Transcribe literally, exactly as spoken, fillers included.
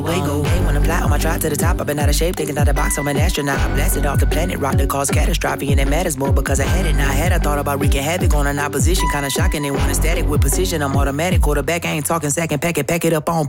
Way go, hey, when I'm fly on my drive to the top, I've been out of shape, taking out the box, I'm an astronaut. I blasted off the planet, rock that caused catastrophe, and it matters more because I had it. Now I had, I thought about wreaking havoc on an opposition, kinda shocking. They want a static with precision, I'm automatic, quarterback, I ain't talking second, pack it, pack it up on